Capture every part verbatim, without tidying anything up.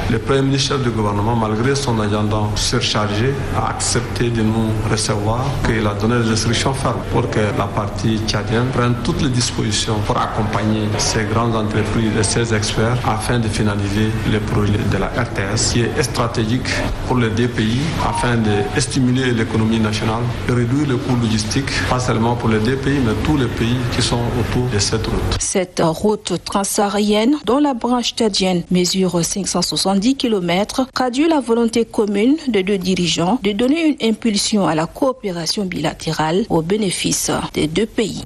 Le Premier ministre chef du gouvernement, malgré son agenda surchargé, a accepté de nous recevoir, qu'il a donné des instructions fermes pour que la partie tchadienne prenne toutes les dispositions pour accompagner ces grandes entreprises et ces experts afin de finaliser le projet de la R T S qui est stratégique pour les deux pays afin de stimuler l'économie nationale et réduire le coût logistique, pas seulement pour les deux pays mais tous les pays qui sont autour de cette route. Cette route transsaharienne, dont la branche tchadienne mesure cinq cent soixante-dix kilomètres, traduit la volonté commune de deux dirigeants de donner une impulsion à la coopération bilatérale au bénéfice des deux pays.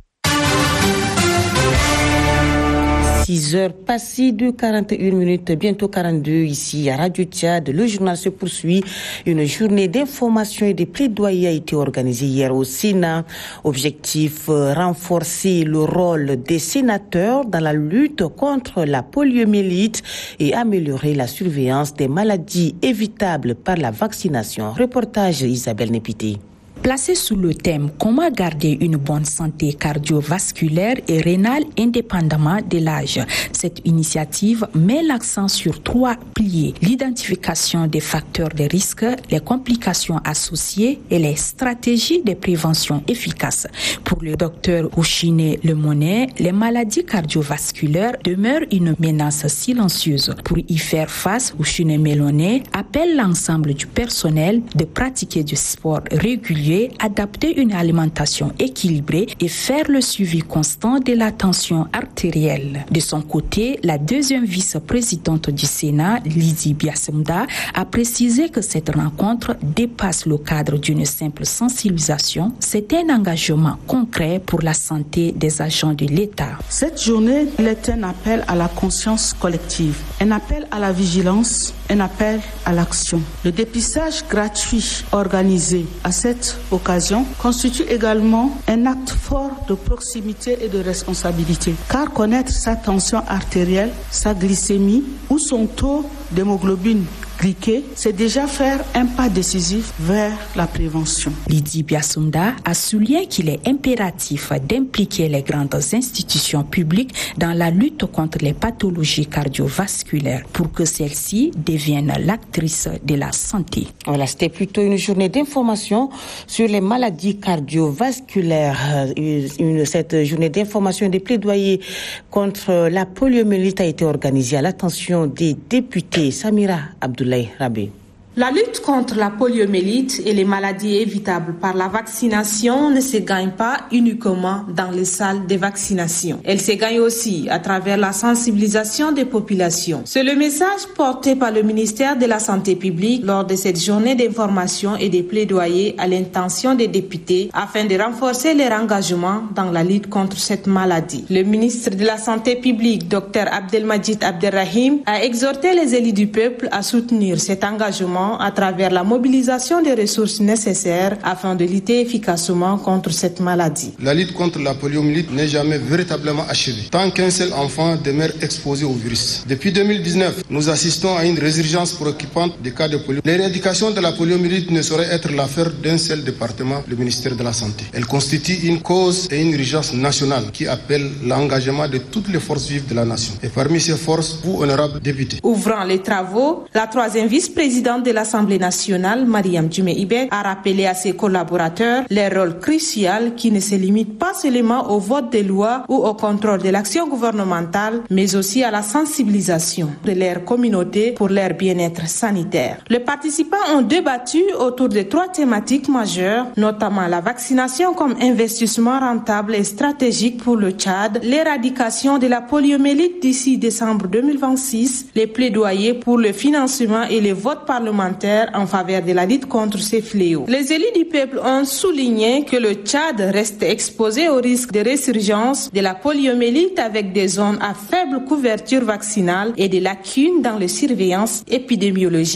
six heures passées de quarante et une minutes, bientôt quarante-deux ici à Radio Tchad. Le journal se poursuit. Une journée d'information et de plaidoyer a été organisée hier au Sénat. Objectif, renforcer le rôle des sénateurs dans la lutte contre la poliomyélite et améliorer la surveillance des maladies évitables par la vaccination. Reportage Isabelle Népité. Placé sous le thème « Comment garder une bonne santé cardiovasculaire et rénale indépendamment de l'âge », cette initiative met l'accent sur trois piliers: l'identification des facteurs de risque, les complications associées et les stratégies de prévention efficaces. Pour le docteur Ouchine Lemonet, les maladies cardiovasculaires demeurent une menace silencieuse. Pour y faire face, Ouchine Lemonet appelle l'ensemble du personnel de pratiquer du sport régulier, adapter une alimentation équilibrée et faire le suivi constant de la tension artérielle. De son côté, la deuxième vice-présidente du Sénat, Lydie Biassoumda, a précisé que cette rencontre dépasse le cadre d'une simple sensibilisation. C'est un engagement concret pour la santé des agents de l'État. Cette journée est un appel à la conscience collective, un appel à la vigilance, un appel à l'action. Le dépistage gratuit organisé à cette occasion constitue également un acte fort de proximité et de responsabilité, car connaître sa tension artérielle, sa glycémie ou son taux d'hémoglobine glyquée, c'est déjà faire un pas décisif vers la prévention. Lydie Biassoumda a souligné qu'il est impératif d'impliquer les grandes institutions publiques dans la lutte contre les pathologies cardiovasculaires pour que celles-ci deviennent l'actrice de la santé. Voilà, c'était plutôt une journée d'information sur les maladies cardiovasculaires. Une, cette journée d'information et de plaidoyer contre la poliomyélite a été organisée à l'attention des députés. Samira Abdoulaye Rabé. La lutte contre la poliomyélite et les maladies évitables par la vaccination ne se gagne pas uniquement dans les salles de vaccination. Elle se gagne aussi à travers la sensibilisation des populations. C'est le message porté par le ministère de la Santé publique lors de cette journée d'information et de plaidoyer à l'intention des députés afin de renforcer leur engagement dans la lutte contre cette maladie. Le ministre de la Santé publique, Dr Abdelmajid Abderrahim, a exhorté les élus du peuple à soutenir cet engagement à travers la mobilisation des ressources nécessaires afin de lutter efficacement contre cette maladie. La lutte contre la poliomyélite n'est jamais véritablement achevée tant qu'un seul enfant demeure exposé au virus. Depuis deux mille dix-neuf, nous assistons à une résurgence préoccupante des cas de polio. L'éradication de la poliomyélite ne saurait être l'affaire d'un seul département, le ministère de la Santé. Elle constitue une cause et une urgence nationale qui appelle l'engagement de toutes les forces vives de la nation. Et parmi ces forces, vous, honorables députés. Ouvrant les travaux, la troisième vice-présidente de l'Assemblée nationale, Mariam Djumé-Ibek, a rappelé à ses collaborateurs leur rôle crucial qui ne se limite pas seulement au vote des lois ou au contrôle de l'action gouvernementale, mais aussi à la sensibilisation de leur communauté pour leur bien-être sanitaire. Les participants ont débattu autour de trois thématiques majeures, notamment la vaccination comme investissement rentable et stratégique pour le Tchad, l'éradication de la poliomyélite d'ici décembre deux mille vingt-six, les plaidoyers pour le financement et les votes parlementaires en faveur de la lutte contre ces fléaux. Les élus du peuple ont souligné que le Tchad reste exposé au risque de résurgence de la poliomyélite avec des zones à faible couverture vaccinale et des lacunes dans les surveillances épidémiologiques.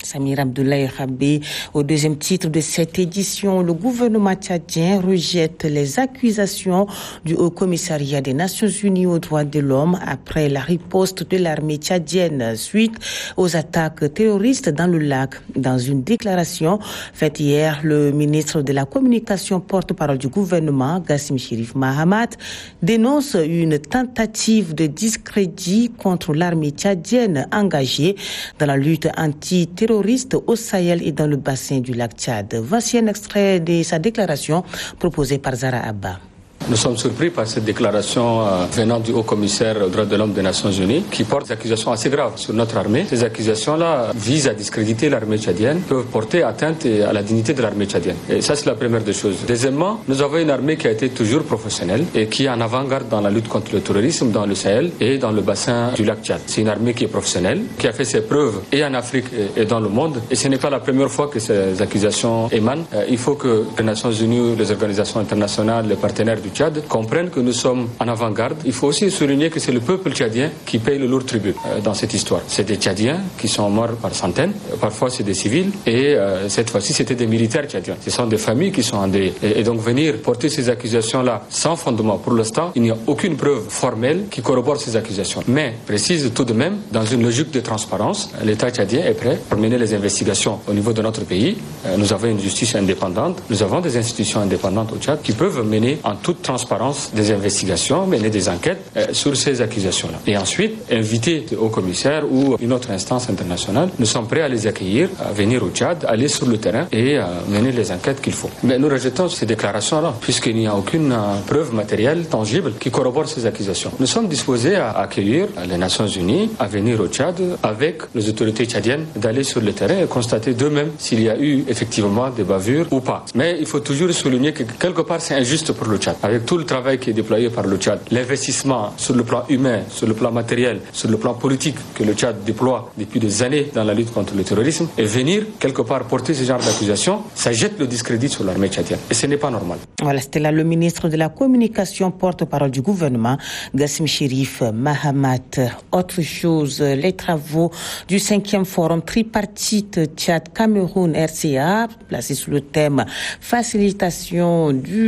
Samir Abdoulaye Rabé. Au deuxième titre de cette édition, le gouvernement tchadien rejette les accusations du Haut Commissariat des Nations Unies aux droits de l'homme après la riposte de l'armée tchadienne suite aux attaques terroristes dans le lac. Dans une déclaration faite hier, le ministre de la Communication, porte-parole du gouvernement, Gassim Chérif Mahamat, dénonce une tentative de discrédit contre l'armée tchadienne engagée dans la lutte anti-terroriste au Sahel et dans le bassin du lac Tchad. Voici un extrait de sa déclaration proposée par Zara Abba. Nous sommes surpris par cette déclaration euh, venant du Haut-Commissaire aux droits de l'homme des Nations Unies qui porte des accusations assez graves sur notre armée. Ces accusations-là visent à discréditer l'armée tchadienne, peuvent porter atteinte à la dignité de l'armée tchadienne. Et ça, c'est la première des choses. Deuxièmement, nous avons une armée qui a été toujours professionnelle et qui est en avant-garde dans la lutte contre le terrorisme dans le Sahel et dans le bassin du lac Tchad. C'est une armée qui est professionnelle, qui a fait ses preuves et en Afrique et dans le monde. Et ce n'est pas la première fois que ces accusations émanent. Euh, il faut que les Nations Unies, les organisations internationales, les partenaires du Tchad comprennent que nous sommes en avant-garde. Il faut aussi souligner que c'est le peuple tchadien qui paye le lourd tribut euh, dans cette histoire. C'est des Tchadiens qui sont morts par centaines, parfois c'est des civils et euh, cette fois-ci c'était des militaires tchadiens. Ce sont des familles qui sont endeuillées. Et, et donc venir porter ces accusations-là sans fondement, pour l'instant, il n'y a aucune preuve formelle qui corrobore ces accusations. Mais précise tout de même, dans une logique de transparence, l'État tchadien est prêt pour mener les investigations au niveau de notre pays. Euh, nous avons une justice indépendante, nous avons des institutions indépendantes au Tchad qui peuvent mener en toute transparence des investigations, mener des enquêtes euh, sur ces accusations-là. Et ensuite, inviter au commissaire ou une autre instance internationale, nous sommes prêts à les accueillir, à venir au Tchad, aller sur le terrain et à mener les enquêtes qu'il faut. Mais nous rejetons ces déclarations-là, puisqu'il n'y a aucune euh, preuve matérielle, tangible, qui corrobore ces accusations. Nous sommes disposés à accueillir les Nations Unies, à venir au Tchad avec les autorités tchadiennes, d'aller sur le terrain et constater d'eux-mêmes s'il y a eu effectivement des bavures ou pas. Mais il faut toujours souligner que quelque part c'est injuste pour le Tchad. Avec tout le travail qui est déployé par le Tchad, l'investissement sur le plan humain, sur le plan matériel, sur le plan politique que le Tchad déploie depuis des années dans la lutte contre le terrorisme, et venir quelque part porter ce genre d'accusation, ça jette le discrédit sur l'armée tchadienne. Et ce n'est pas normal. Voilà, c'était là le ministre de la Communication, porte-parole du gouvernement, Gassim Chérif Mahamat. Autre chose, les travaux du cinquième forum tripartite Tchad-Cameroun R C A, placé sous le thème facilitation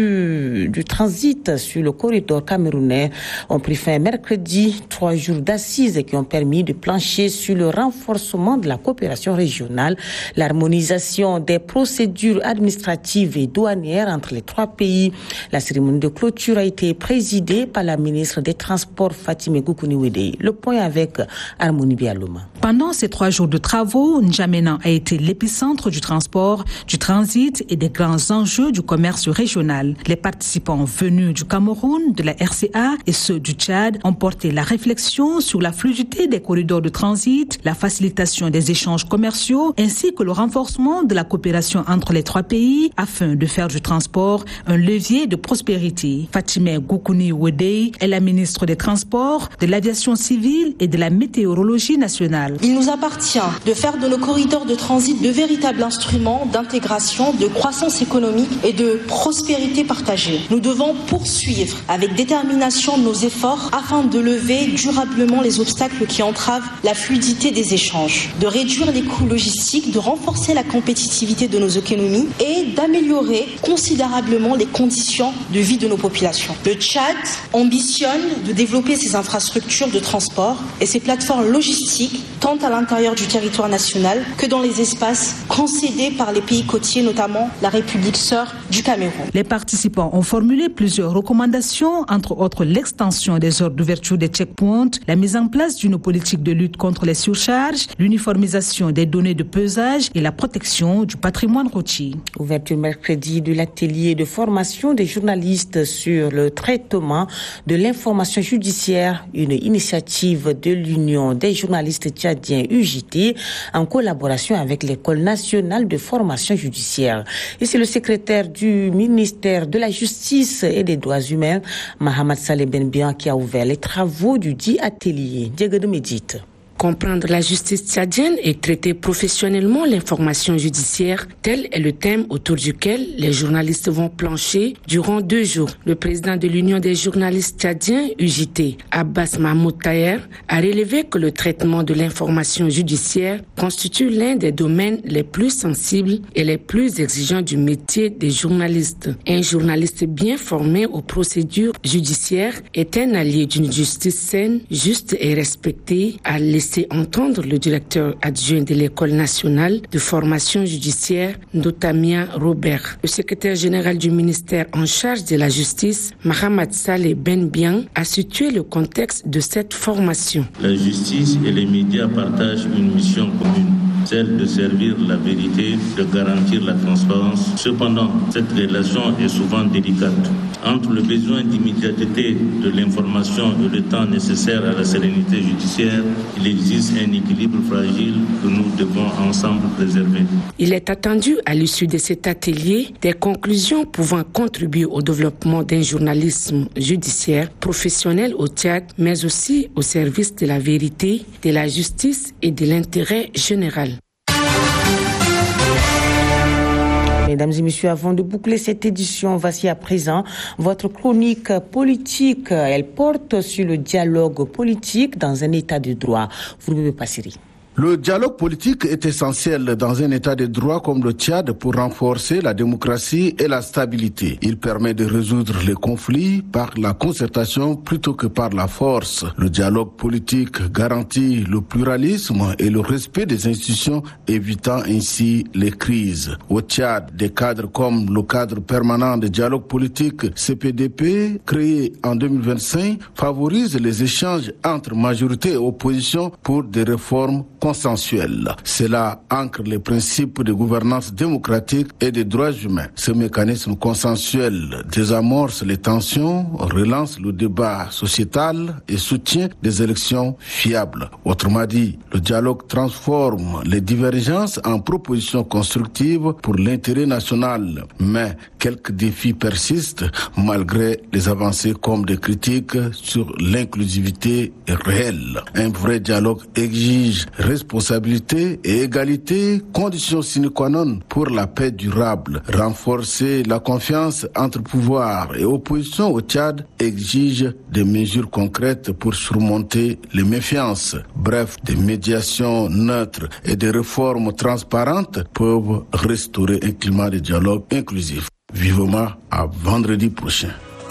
du, du transit sur le corridor camerounais, ont pris fin mercredi. Trois jours d'assises qui ont permis de plancher sur le renforcement de la coopération régionale, l'harmonisation des procédures administratives et douanières entre les trois pays. La cérémonie de clôture a été présidée par la ministre des Transports, Fatime Goukouni-Wedei. Le point avec Harmonie Bialouma. Pendant ces trois jours de travaux, N'Djamena a été l'épicentre du transport, du transit et des grands enjeux du commerce régional. Les participants venus du Cameroun, de la R C A et ceux du Tchad ont porté la réflexion sur la fluidité des corridors de transit, la facilitation des échanges commerciaux ainsi que le renforcement de la coopération entre les trois pays afin de faire du transport un levier de prospérité. Fatime Goukouni-Wedei est la ministre des Transports, de l'Aviation civile et de la Météorologie nationale. Il nous appartient de faire de nos corridors de transit de véritables instruments d'intégration, de croissance économique et de prospérité partagée. Nous devons poursuivre avec détermination nos efforts afin de lever durablement les obstacles qui entravent la fluidité des échanges, de réduire les coûts logistiques, de renforcer la compétitivité de nos économies et d'améliorer considérablement les conditions de vie de nos populations. Le Tchad ambitionne de développer ses infrastructures de transport et ses plateformes logistiques tant à l'intérieur du territoire national que dans les espaces concédés par les pays côtiers, notamment la République sœur du Cameroun. Les participants ont formulé plusieurs recommandations, entre autres l'extension des heures d'ouverture des checkpoints, la mise en place d'une politique de lutte contre les surcharges, l'uniformisation des données de pesage et la protection du patrimoine routier. Ouverture mercredi de l'atelier de formation des journalistes sur le traitement de l'information judiciaire, une initiative de l'Union des journalistes tchadiens U J T en collaboration avec l'École nationale de formation judiciaire. Et c'est le secrétaire du ministère de la Justice et des droits humains, Mohamed Saleh Benbian, qui a ouvert les travaux du dit atelier. Diego de Médite. Comprendre la justice tchadienne et traiter professionnellement l'information judiciaire, tel est le thème autour duquel les journalistes vont plancher durant deux jours. Le président de l'Union des journalistes tchadiens, U J T, Abbas Mahmoud Taher, a relevé que le traitement de l'information judiciaire constitue l'un des domaines les plus sensibles et les plus exigeants du métier des journalistes. Un journaliste bien formé aux procédures judiciaires est un allié d'une justice saine, juste et respectée, a laissé entendre le directeur adjoint de l'École nationale de formation judiciaire, Ndotamia Robert. Le secrétaire général du ministère en charge de la justice, Mohamed Saleh Benbian, a situé le contexte de cette formation. La justice et les médias partagent une mission commune, celle de servir la vérité, de garantir la transparence. Cependant, cette relation est souvent délicate. Entre le besoin d'immédiateté de l'information et le temps nécessaire à la sérénité judiciaire, il existe un équilibre fragile que nous devons ensemble préserver. Il est attendu à l'issue de cet atelier des conclusions pouvant contribuer au développement d'un journalisme judiciaire professionnel au Tchad, mais aussi au service de la vérité, de la justice et de l'intérêt général. Mesdames et messieurs, avant de boucler cette édition, voici à présent votre chronique politique. Elle porte sur le dialogue politique dans un état de droit. Vous ne pouvez pas, Syrie. Le dialogue politique est essentiel dans un état de droit comme le Tchad pour renforcer la démocratie et la stabilité. Il permet de résoudre les conflits par la concertation plutôt que par la force. Le dialogue politique garantit le pluralisme et le respect des institutions, évitant ainsi les crises. Au Tchad, des cadres comme le cadre permanent de dialogue politique C P D P, créé en deux mille vingt-cinq, favorisent les échanges entre majorité et opposition pour des réformes consensuel. Cela ancre les principes de gouvernance démocratique et des droits humains. Ce mécanisme consensuel désamorce les tensions, relance le débat sociétal et soutient des élections fiables. Autrement dit, le dialogue transforme les divergences en propositions constructives pour l'intérêt national. Mais quelques défis persistent malgré les avancées comme des critiques sur l'inclusivité réelle. Un vrai dialogue exige responsabilité et égalité, conditions sine qua non pour la paix durable. Renforcer la confiance entre pouvoir et opposition au Tchad exige des mesures concrètes pour surmonter les méfiances. Bref, des médiations neutres et des réformes transparentes peuvent restaurer un climat de dialogue inclusif. Vivement à vendredi prochain.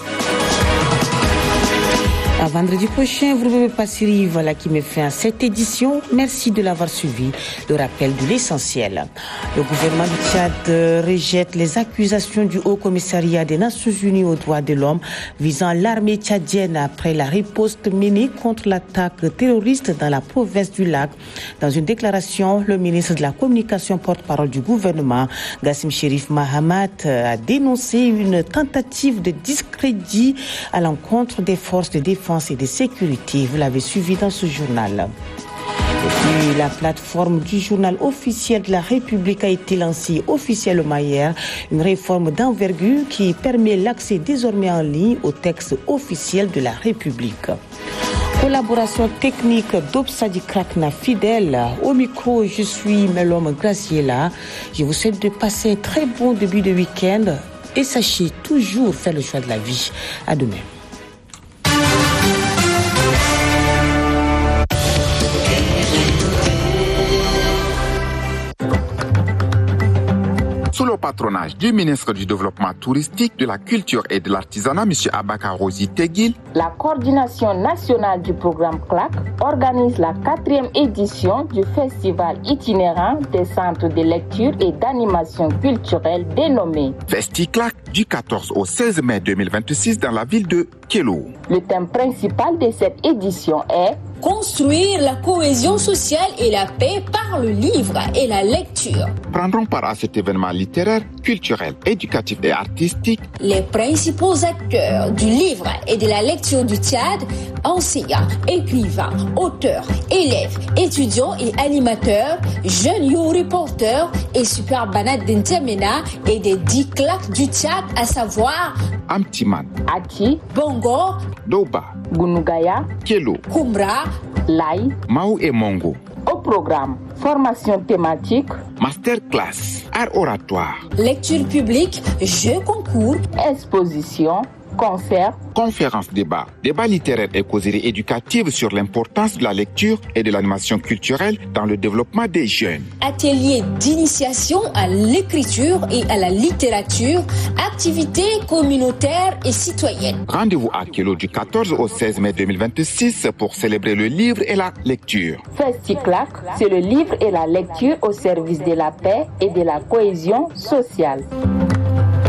À vendredi prochain, vous ne pouvez pas, Syrie. Voilà qui met fin à cette édition. Merci de l'avoir suivi. Le rappel de l'essentiel. Le gouvernement du Tchad rejette les accusations du Haut Commissariat des Nations Unies aux droits de l'homme visant l'armée tchadienne après la riposte menée contre l'attaque terroriste dans la province du Lac. Dans une déclaration, le ministre de la Communication, porte-parole du gouvernement, Gassim Cherif Mahamat, a dénoncé une tentative de discrédit à l'encontre des forces de défense et de sécurité. Vous l'avez suivi dans ce journal. Et puis, la plateforme du journal officiel de la République a été lancée officiellement hier. Une réforme d'envergure qui permet l'accès désormais en ligne au texte officiel de la République. Collaboration technique d'Obsadi Krakna fidèle. Au micro, je suis Melom Graciela. Je vous souhaite de passer un très bon début de week-end et sachez toujours faire le choix de la vie. À demain. Sous le patronage du ministre du Développement touristique, de la Culture et de l'Artisanat, M. Abakar Rosi Teguil, la coordination nationale du programme C L A C organise la quatrième édition du festival itinérant des centres de lecture et d'animation culturelle dénommé FestiClac du quatorze au seize mai deux mille vingt-six dans la ville de Kélo. Le thème principal de cette édition est construire la cohésion sociale et la paix par le livre et la lecture. Prendront part à cet événement littéraire, culturel, éducatif et artistique les principaux acteurs du livre et de la lecture du Tchad, enseignants, écrivains, auteurs, élèves, étudiants et animateurs, jeunes you reporters et super banat d'Intemena et des dix claques du Tchad, à savoir Amtiman, Ati, Bongo, Doba, Gunugaya, Kélo, Kumbra, Lai, Mao et Mongo. Au programme, formation thématique, masterclass, art oratoire, lecture publique, jeux concours, exposition, concert, conférences débat, débat littéraire et causeries éducatives sur l'importance de la lecture et de l'animation culturelle dans le développement des jeunes. Ateliers d'initiation à l'écriture et à la littérature, activités communautaires et citoyennes. Rendez-vous à Kelo du quatorze au seize mai deux mille vingt-six pour célébrer le livre et la lecture. Festiclac, c'est le livre et la lecture au service de la paix et de la cohésion sociale.